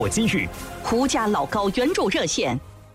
我今日胡家老高援助热线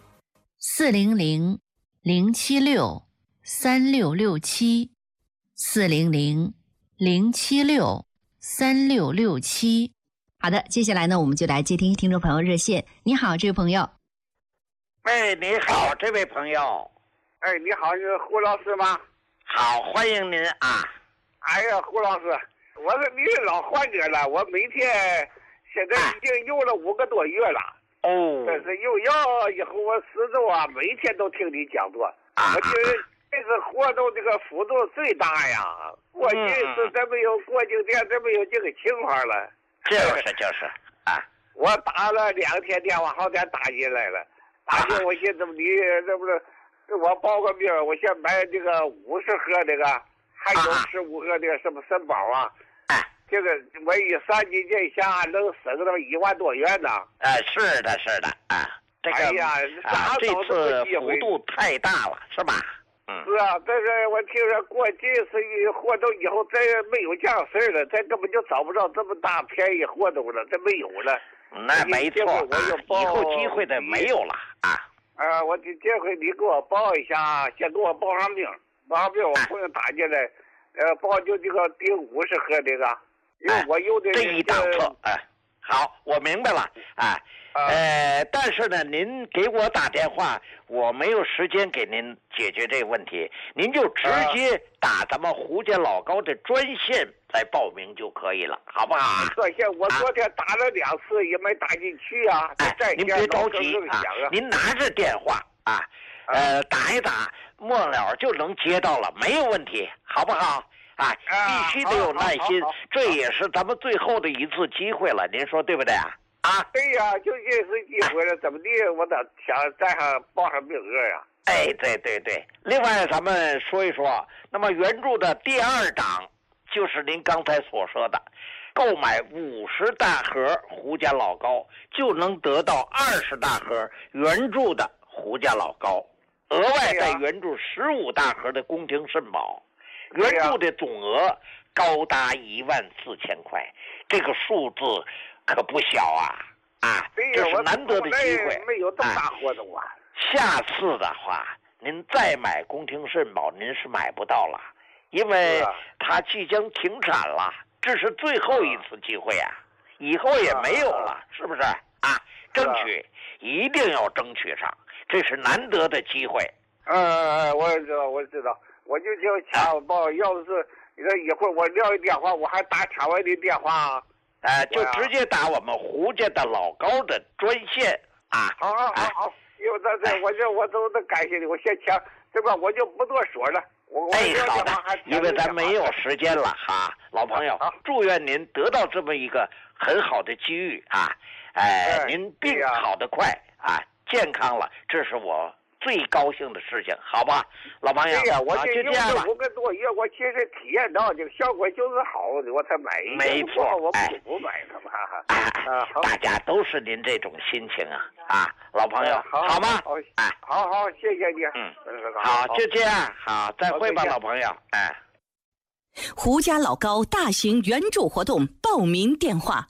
400-076-3667，400-076-3667。好的，接下来呢，我们就来接听听众朋友热线。你好，这位朋友。 哎，你好，这位朋友。 哎，你好，是胡老师吗？ 好，欢迎您啊。 哎呀，胡老师，我是你的老患者了，我每天现在已经用了5个多月了。 哦。 但是用药以后，我始终每天都听你讲座。我觉得这次活动这个幅度最大呀。过去是真没有过境店，真没有这个情况了。 就是啊。 我打了2天电话，好点打进来了。打进我寻思你这不是，我报个名，我先买这个50盒这个，还有15盒这个什么肾宝啊。这个我一3级这下能省到1万多元呢。 是的啊。这个这次幅度太大了，是吧？ 是啊，但是我听说过这次活动以后，再没有这样事儿了，咱根本就找不着这么大便宜活动了，这没有了。 那没错，以后机会的没有了啊。 我这回你给我报一下，先给我报上名，我朋友打进来，报就这个第50盒这个，因为我有的这一档次，好，我明白了但是呢，您给我打电话，我没有时间给您解决这个问题，您就直接打咱们胡家老高的专线来报名就可以了，好不好？ 专线我昨天打了2次也没打进去啊。 您别着急您拿着电话打一打，末了就能接到了，没有问题，好不好？必须得有耐心，这也是咱们最后的一次机会了，您说对不对啊？ 对呀，就这次机会了，怎么地我得想再上报上名额呀。 对。另外咱们说一说，那么援助的第2档就是您刚才所说的，购买50大盒胡家老高就能得到20大盒援助的胡家老高，额外再援助15大盒的宫廷肾宝，援助的总额高达14000块，这个数字可不小这是难得的机会。 没有这么大活动下次的话，您再买宫廷肾宝，您是买不到了，因为它即将停产了，这是最后一次机会以后也没有了，是不是争取一定要争取上，这是难得的机会。 我知道，我就抢报，要是一会儿我撂一电话，我还打场外的电话就直接打我们胡家的老高的专线好，因为我都感谢你，我先抢这块我就不多说了。 好的，因为咱没有时间了老朋友，祝愿您得到这么一个很好的机遇您病好得快健康了，这是我最高兴的事情，好吧，老朋友。 我就这样了。 5个多月，我其实体验到这个效果就是好的，我才买一个。 没错， 我不买它嘛。 大家都是您这种心情老朋友，好吗？ 好，谢谢你。 好，就这样，好，再会吧，老朋友。 胡家老高大型援助活动报名电话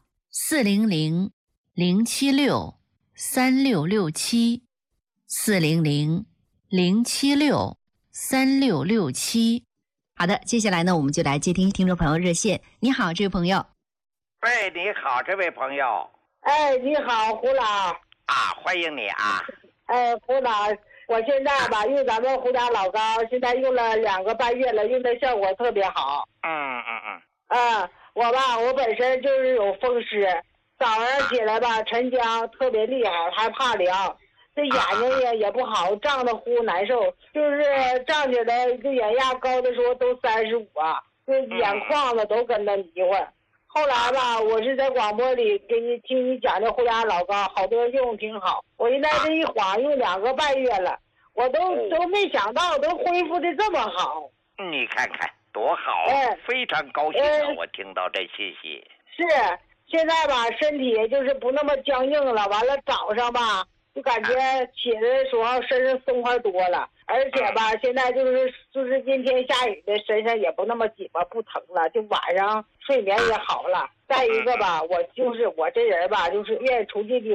：400-076-3667，400-076-3667。好的，接下来呢，我们就来接听听众朋友热线。你好，这位朋友。 你好，这位朋友。 你好，胡老。 欢迎你胡老，我现在用咱们胡家老高，现在用了2个半月了，用的效果特别好。我本身就是有风湿，早上起来晨僵特别厉害，还怕凉，这眼睛也不好，胀得呼难受，就是胀起来这眼压高的时候都35这眼眶子都跟着迷糊。后来我是在广播里听你讲的胡家老高，好多人用挺好。我现在这一晃用2个半月了，我都没想到都恢复的这么好。 你看看多好非常高兴我听到这信息。 是，现在身体就是不那么僵硬了，完了早上就感觉起来的时候身上松快多了，而且吧，现在就是阴天下雨的，身上也不那么紧巴，不疼了，就晚上睡眠也好了。再一个吧，我这人吧，就是愿意出去溜